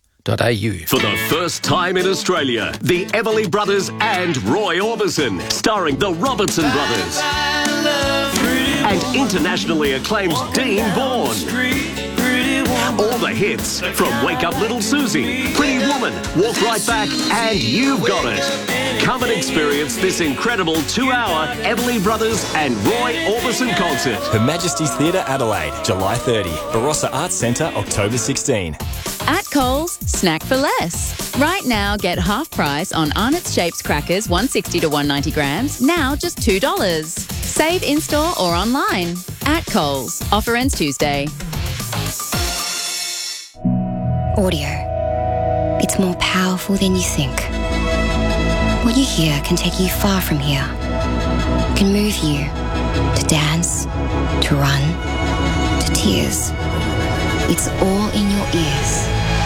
For the first time in Australia, the Everly Brothers and Roy Orbison, starring the Robertson Brothers. And internationally acclaimed Dean Bourne. All the hits from Wake Up Little Susie, Pretty Woman, Walk Right Back, and You've Got It. Come and experience this incredible two-hour Everly Brothers and Roy Orbison concert. Her Majesty's Theatre Adelaide, July thirtieth. Barossa Arts Centre, October sixteenth. At Coles, snack for less. Right now, get half price on Arnott's Shapes crackers, one sixty to one ninety grams, now just two dollars. Save in-store or online. At Coles. Offer ends Tuesday. Audio. It's more powerful than you think. What you hear can take you far from here. Can move you to dance, to run, to tears. It's all in your ears.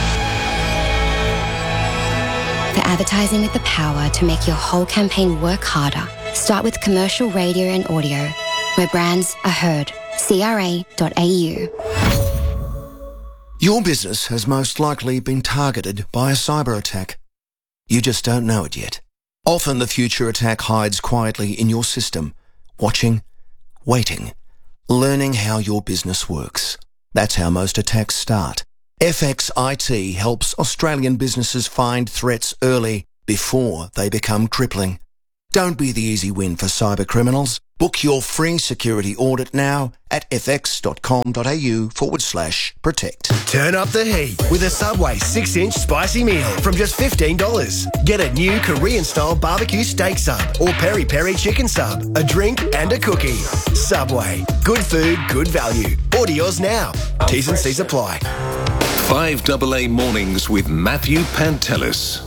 For advertising with the power to make your whole campaign work harder, start with commercial radio and audio, where brands are heard. C R A dot A U. Your business has most likely been targeted by a cyber attack. You just don't know it yet. Often the future attack hides quietly in your system, watching, waiting, learning how your business works. That's how most attacks start. F X I T helps Australian businesses find threats early before they become crippling. Don't be the easy win for cyber criminals. Book your free security audit now at fx.com.au forward slash protect. Turn up the heat with a Subway six inch spicy meal from just fifteen dollars. Get a new Korean-style barbecue steak sub or peri-peri chicken sub, a drink and a cookie. Subway. Good food, good value. Order yours now. T's and C's apply. five double A Mornings with Matthew Pantelis.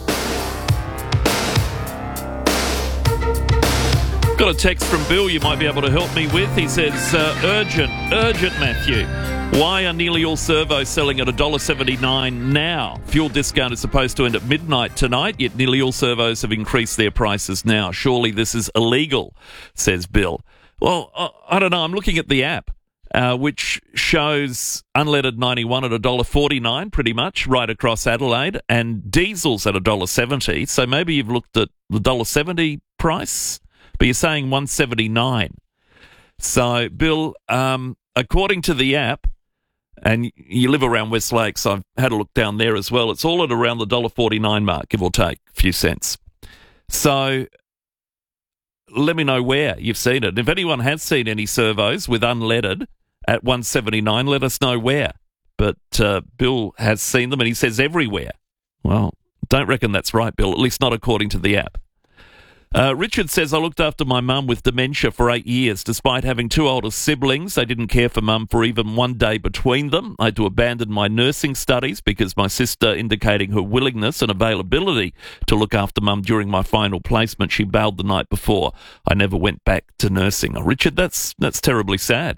Got a text from Bill you might be able to help me with. He says, uh, urgent, urgent, Matthew. Why are nearly all servos selling at one dollar seventy-nine now? Fuel discount is supposed to end at midnight tonight, yet nearly all servos have increased their prices now. Surely this is illegal, says Bill. Well, uh, I don't know. I'm looking at the app, uh, which shows unleaded ninety-one at one dollar forty-nine pretty much right across Adelaide, and diesel's at one dollar seventy. So maybe you've looked at the one dollar seventy price? But you're saying one dollar seventy-nine. So, Bill, um, according to the app, and you live around West Lakes, I've had a look down there as well, it's all at around the one dollar forty-nine mark, give or take a few cents. So, let me know where you've seen it. If anyone has seen any servos with unleaded at one dollar seventy-nine, let us know where. But uh, Bill has seen them, and he says everywhere. Well, don't reckon that's right, Bill, at least not according to the app. Uh, Richard says, I looked after my mum with dementia for eight years. Despite having two older siblings, I didn't care for mum for even one day between them. I had to abandon my nursing studies because my sister, indicating her willingness and availability to look after mum during my final placement, she bailed the night before. I never went back to nursing. Oh, Richard, that's that's terribly sad.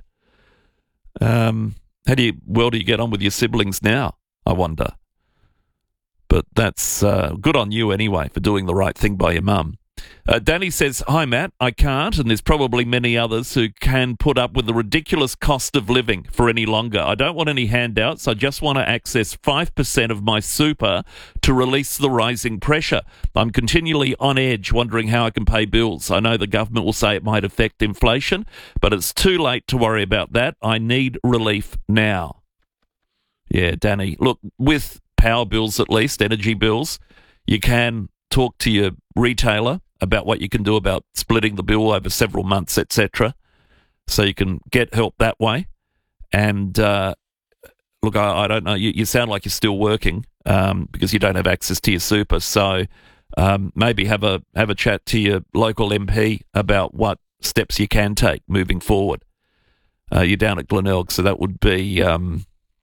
Um, how do you, well do you get on with your siblings now, I wonder? But that's uh, good on you anyway for doing the right thing by your mum. Uh, Danny says, hi, Matt, I can't, and there's probably many others who can put up with the ridiculous cost of living for any longer. I don't want any handouts. I just want to access five percent of my super to release the rising pressure. I'm continually on edge, wondering how I can pay bills. I know the government will say it might affect inflation, but it's too late to worry about that. I need relief now. Yeah, Danny, look, with power bills at least, energy bills, you can talk to your retailer about what you can do about splitting the bill over several months, et cetera. So you can get help that way. And uh, look, I, I don't know. You, you sound like you're still working um, because you don't have access to your super. So um, maybe have a have a chat to your local M P about what steps you can take moving forward. Uh, you're down at Glenelg, so that would be um,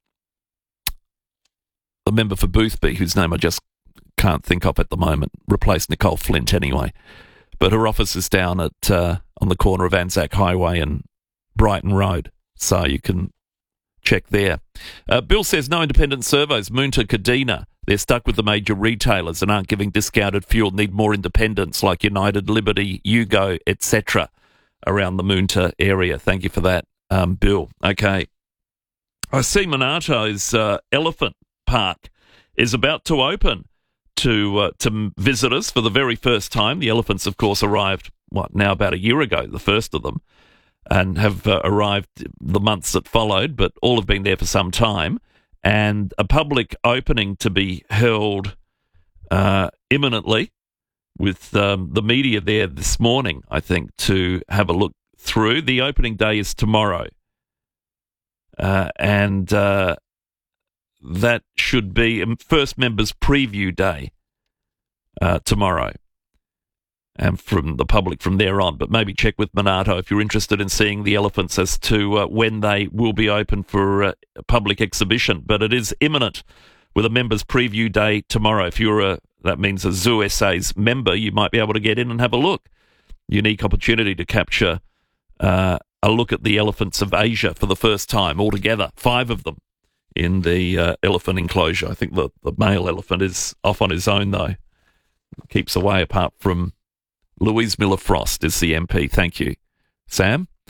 the member for Boothby, whose name I just can't think of at the moment, replaced Nicole Flint anyway. But her office is down at uh, on the corner of Anzac Highway and Brighton Road, so you can check there. Uh, Bill says no independent servos. Moonta Kadina, they're stuck with the major retailers and aren't giving discounted fuel, need more independents like United, Liberty, Yugo, et cetera around the Moonta area. Thank you for that, um, Bill. Okay. I see Monato's uh, Elephant Park is about to open to uh, to visitors for the very first time. The elephants, of course, arrived, what, now about a year ago, the first of them, and have uh, arrived the months that followed, but all have been there for some time. And a public opening to be held uh, imminently with um, the media there this morning, I think, to have a look through. The opening day is tomorrow. Uh, and... Uh, That should be a first members preview day uh, tomorrow, and from the public from there on. But maybe check with Monato if you're interested in seeing the elephants as to uh, when they will be open for uh, a public exhibition. But it is imminent with a members preview day tomorrow. If you're a, that means a Zoo S A's member, you might be able to get in and have a look. Unique opportunity to capture uh, a look at the elephants of Asia for the first time altogether, five of them in the uh, elephant enclosure. I think the, the male elephant is off on his own, though. Keeps away apart from Louise Miller-Frost is the M P. Thank you, Sam.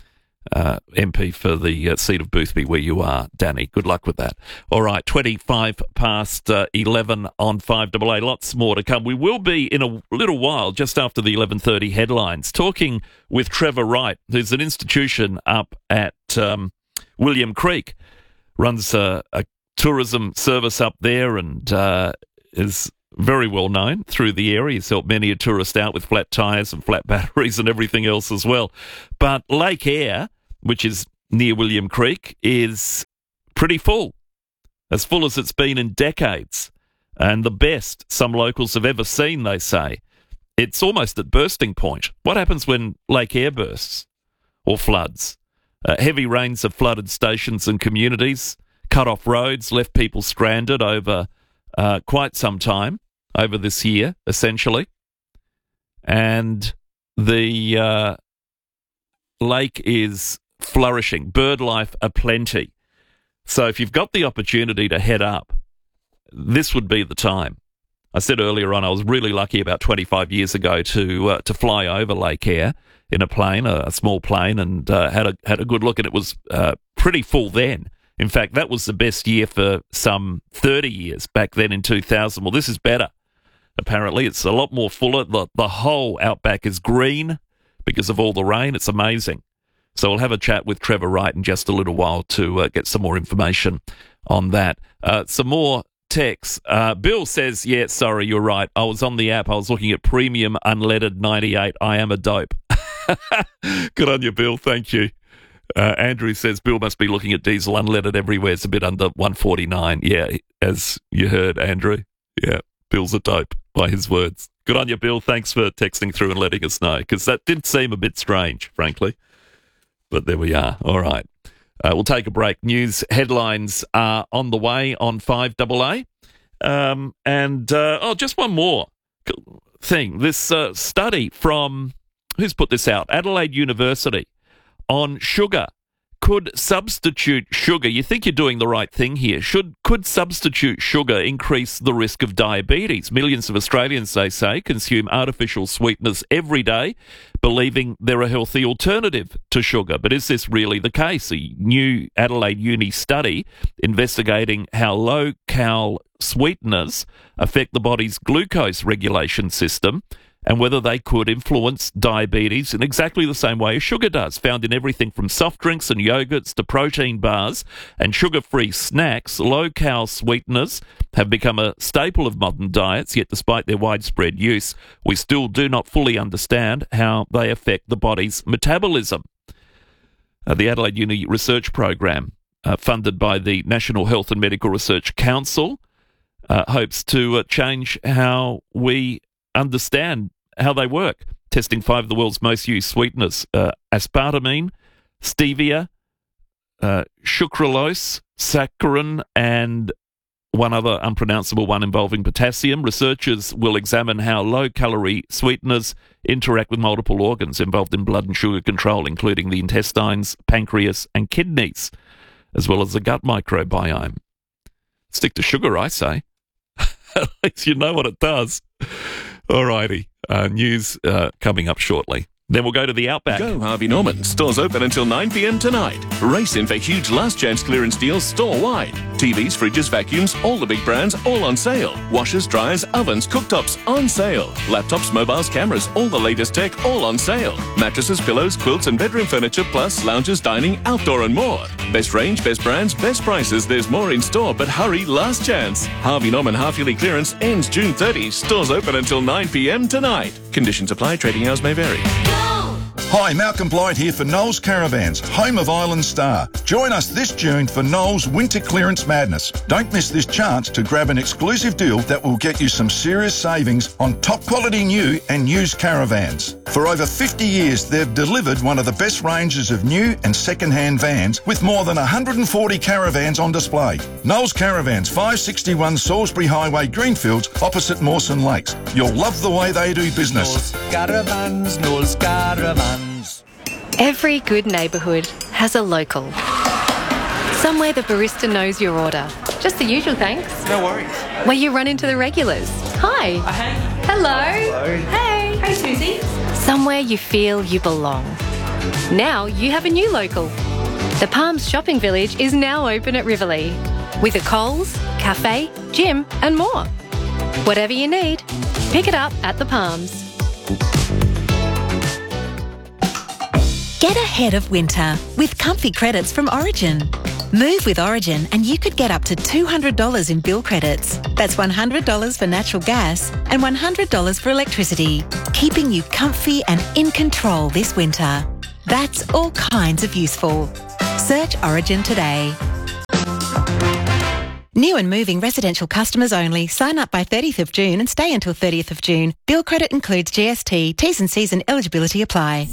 uh, M P for the uh, seat of Boothby where you are, Danny. Good luck with that. All right, twenty-five past uh, eleven on five A A. Lots more to come. We will be in a little while, just after the eleven thirty headlines, talking with Trevor Wright, who's an institution up at um, William Creek, runs a, a tourism service up there and uh, is very well known through the area. He's helped many a tourist out with flat tyres and flat batteries and everything else as well. But Lake Eyre, which is near William Creek, is pretty full, as full as it's been in decades, and the best some locals have ever seen, they say. It's almost at bursting point. What happens when Lake Eyre bursts or floods? Uh, heavy rains have flooded stations and communities, cut off roads, left people stranded over uh, quite some time over this year, essentially. And the uh, lake is flourishing, bird life aplenty. So if you've got the opportunity to head up, this would be the time. I said earlier on I was really lucky about twenty-five years ago to uh, to fly over Lake Eyre in a plane, a, a small plane, and uh, had a had a good look, and it was uh, pretty full then. In fact, that was the best year for some thirty years back then in two thousand. Well, this is better. Apparently, it's a lot more fuller. The, the whole outback is green because of all the rain. It's amazing. So we'll have a chat with Trevor Wright in just a little while to uh, get some more information on that. Uh, some more texts. Uh, Bill says, yeah, sorry, you're right. I was on the app. I was looking at premium unleaded ninety-eight. I am a dope. Good on you, Bill. Thank you. Uh, Andrew says, Bill must be looking at diesel unleaded everywhere. It's a bit under one forty-nine. Yeah, as you heard, Andrew. Yeah, Bill's a dope by his words. Good on you, Bill. Thanks for texting through and letting us know, because that did seem a bit strange, frankly. But there we are. All right. Uh, we'll take a break. News headlines are on the way on five A A. Um, and, uh, oh, just one more thing. This uh, study from, who's put this out? Adelaide University on sugar. Could substitute sugar, you think you're doing the right thing here, should could substitute sugar increase the risk of diabetes? Millions of Australians, they say, consume artificial sweeteners every day, believing they're a healthy alternative to sugar. But is this really the case? A new Adelaide Uni study investigating how low-cal sweeteners affect the body's glucose regulation system and whether they could influence diabetes in exactly the same way as sugar does. Found in everything from soft drinks and yogurts to protein bars and sugar-free snacks, low-cal sweeteners have become a staple of modern diets, yet despite their widespread use, we still do not fully understand how they affect the body's metabolism. Uh, the Adelaide Uni Research Program, uh, funded by the National Health and Medical Research Council, uh, hopes to uh, change how we understand how they work, testing five of the world's most used sweeteners, uh, aspartame, stevia, uh, sucralose, saccharin, and one other unpronounceable one involving potassium. Researchers will examine how low-calorie sweeteners interact with multiple organs involved in blood and sugar control, including the intestines, pancreas, and kidneys, as well as the gut microbiome. Stick to sugar, I say. At least you know what it does. All righty. Uh, news uh, coming up shortly. Then we'll go to the Outback. Go Harvey Norman. Stores open until nine p.m. tonight. Race in for huge last chance clearance deals store-wide. T Vs, fridges, vacuums, all the big brands, all on sale. Washers, dryers, ovens, cooktops, on sale. Laptops, mobiles, cameras, all the latest tech, all on sale. Mattresses, pillows, quilts and bedroom furniture, plus lounges, dining, outdoor and more. Best range, best brands, best prices. There's more in store, but hurry, last chance. Harvey Norman half-yearly clearance ends June thirtieth. Stores open until nine p.m. tonight. Conditions apply. Trading hours may vary. Hi, Malcolm Blight here for Knowles Caravans, home of Island Star. Join us this June for Knowles Winter Clearance Madness. Don't miss this chance to grab an exclusive deal that will get you some serious savings on top quality new and used caravans. For over fifty years, they've delivered one of the best ranges of new and second-hand vans with more than one hundred forty caravans on display. Knowles Caravans, five sixty-one Salisbury Highway, Greenfields, opposite Mawson Lakes. You'll love the way they do business. Knowles Caravans, Knowles Caravans. Every good neighbourhood has a local. Somewhere the barista knows your order. Just the usual thanks. No worries. Where you run into the regulars. Hi. Uh, hey. Hello. Hello. Hey. Hey, Susie. Somewhere you feel you belong. Now you have a new local. The Palms Shopping Village is now open at Riverlea, with a Coles, cafe, gym and more. Whatever you need, pick it up at the Palms. Get ahead of winter with comfy credits from Origin. Move with Origin and you could get up to two hundred dollars in bill credits. That's one hundred dollars for natural gas and one hundred dollars for electricity, keeping you comfy and in control this winter. That's all kinds of useful. Search Origin today. New and moving residential customers only. Sign up by thirtieth of June and stay until thirtieth of June. Bill credit includes G S T. T's and C's and eligibility apply.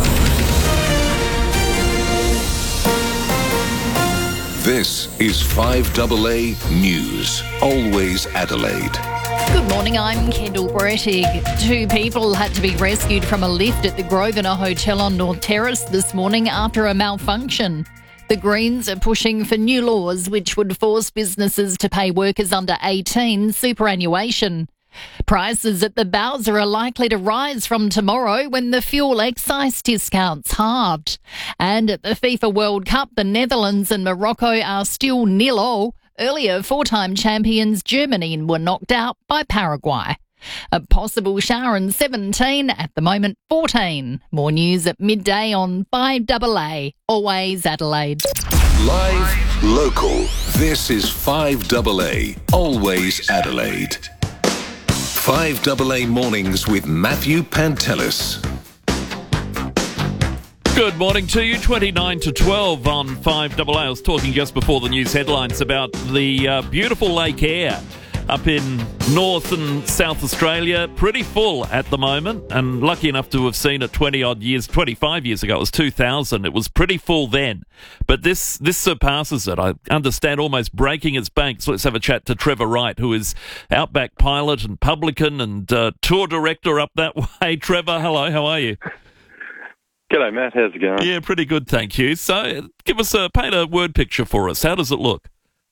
This is five A A News, always Adelaide. Good morning, I'm Kendall Brettig. Two people had to be rescued from a lift at the Grosvenor Hotel on North Terrace this morning after a malfunction. The Greens are pushing for new laws which would force businesses to pay workers under eighteen superannuation. Prices at the Bowser are likely to rise from tomorrow when the fuel excise discounts halved. And at the FIFA World Cup, the Netherlands and Morocco are still nil all. Earlier, four-time champions Germany were knocked out by Paraguay. A possible shower in seventeen, at the moment fourteen. More news at midday on five A A, always Adelaide. Live, local. This is five A A, always Adelaide. five A A Mornings with Matthew Pantelis. Good morning to you. twenty-nine to twelve on five A A. I was talking just before the news headlines about the uh, beautiful Lake Eyre up in North and South Australia. Pretty full at the moment, and lucky enough to have seen it twenty-odd years, twenty-five years ago. It was two thousand. It was pretty full then. But this this surpasses it. I understand, almost breaking its banks. Let's have a chat to Trevor Wright, who is Outback pilot and publican and uh, tour director up that way. Trevor, hello, how are you? G'day, Matt. How's it going? Yeah, pretty good, thank you. So give us a, paint a word picture for us. How does it look?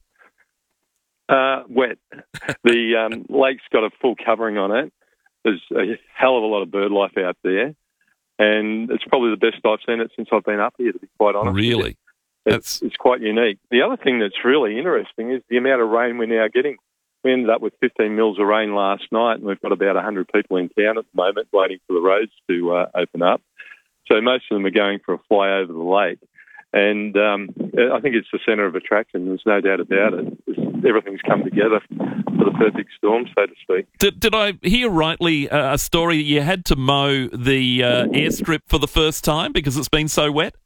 Uh, wet. The um, lake's got a full covering on it. There's a hell of a lot of bird life out there, and it's probably the best I've seen it since I've been up here, to be quite honest. Really? It's, it's quite unique. The other thing that's really interesting is the amount of rain we're now getting. We ended up with fifteen mils of rain last night, and we've got about one hundred people in town at the moment waiting for the roads to uh, open up. So most of them are going for a fly over the lake. And um, I think it's the centre of attraction. There's no doubt about it. It's, everything's come together for the perfect storm, so to speak. Did, did I hear rightly uh, a story you had to mow the uh, airstrip for the first time because it's been so wet?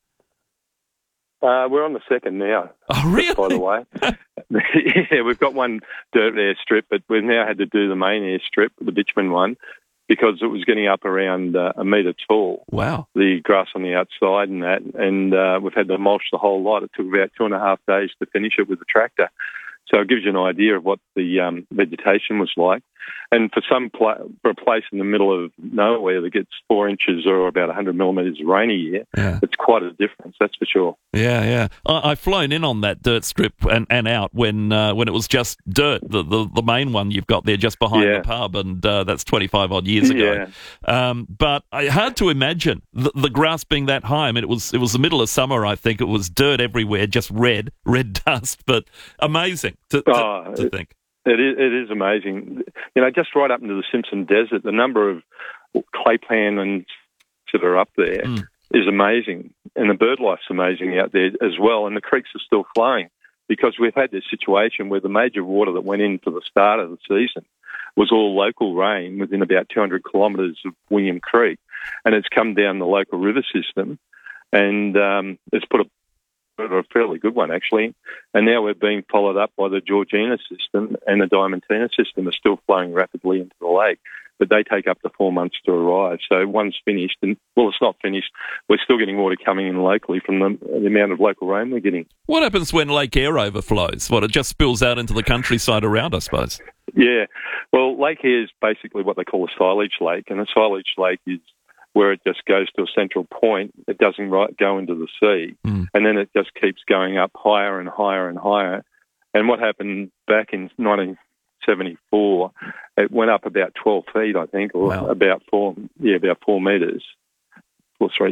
Uh, we're on the second now. Oh, really? By the way. Yeah, we've got one dirt airstrip, but we've now had to do the main airstrip, the bitumen one, because it was getting up around uh, a metre tall. Wow. The grass on the outside and that, and uh, we've had to mulch the whole lot. It took about two and a half days to finish it with the tractor. So it gives you an idea of what the um, vegetation was like. And for some pla- for a place in the middle of nowhere that gets four inches or about one hundred millimetres of rain a year, yeah. It's quite a difference, that's for sure. Yeah, yeah. I, I've flown in on that dirt strip and, and out when uh, when it was just dirt, the, the the main one you've got there just behind yeah. the pub, and uh, that's twenty-five odd years ago. Yeah. Um, but I, hard to imagine the, the grass being that high. I mean, it was it was the middle of summer, I think. It was dirt everywhere, just red, red dust, but amazing to, to, oh, to think. It is, it is amazing. You know, just right up into the Simpson Desert, the number of clay pan that are up there mm. is amazing. And the bird life's amazing out there as well. And the creeks are still flowing because we've had this situation where the major water that went in for the start of the season was all local rain within about two hundred kilometres of William Creek. And it's come down the local river system and um, it's put a a fairly good one, actually. And now we're being followed up by the Georgina system, and the Diamantina system are still flowing rapidly into the lake. But they take up to four months to arrive. So one's finished, and, well, it's not finished. We're still getting water coming in locally from the, the amount of local rain we're getting. What happens when Lake Eyre overflows? What, it just spills out into the countryside around, I suppose? Yeah. Well, Lake Eyre is basically what they call a silage lake, and a silage lake is where it just goes to a central point. It doesn't right, go into the sea, mm. and then it just keeps going up higher and higher and higher. And what happened back in nineteen seventy-four, it went up about twelve feet, I think, or wow. about four, yeah, about four metres. Well, sorry, yeah.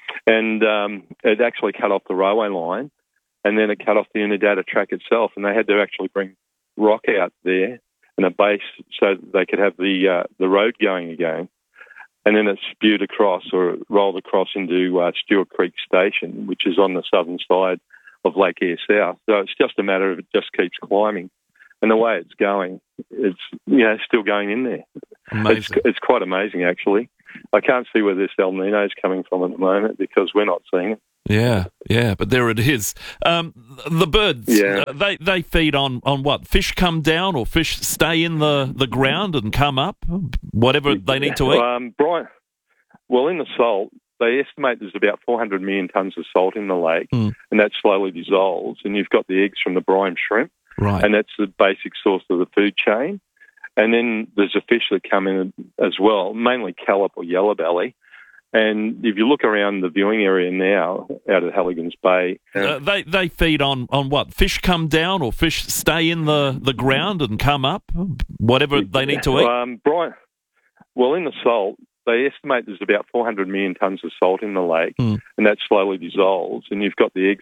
and um, it actually cut off the railway line, and then it cut off the Unadata track itself, and they had to actually bring rock out there and a base so that they could have the uh, the road going again. And then it spewed across or rolled across into uh, Stewart Creek Station, which is on the southern side of Lake Eyre South. So it's just a matter of it just keeps climbing. And the way it's going, it's you know still going in there. Amazing. It's, it's quite amazing, actually. I can't see where this El Nino is coming from at the moment because we're not seeing it. Yeah, yeah, but there it is. Um, the birds, Yeah. uh, they they feed on, on what? Fish come down or fish stay in the, the ground and come up? Whatever they need to eat? Um, Brian, well, in the salt, they estimate there's about four hundred million tonnes of salt in the lake, Mm. and that slowly dissolves, and you've got the eggs from the brine shrimp, Right. and that's the basic source of the food chain. And then there's a fish that come in as well, mainly callop or yellow belly. And if you look around the viewing area now out at Halligan's Bay... Uh, they they feed on, on what? Fish come down or fish stay in the, the ground and come up? Whatever they need to eat? Um, Brian, well, in the salt, they estimate there's about four hundred million tonnes of salt in the lake, Mm. and that slowly dissolves, and you've got the eggs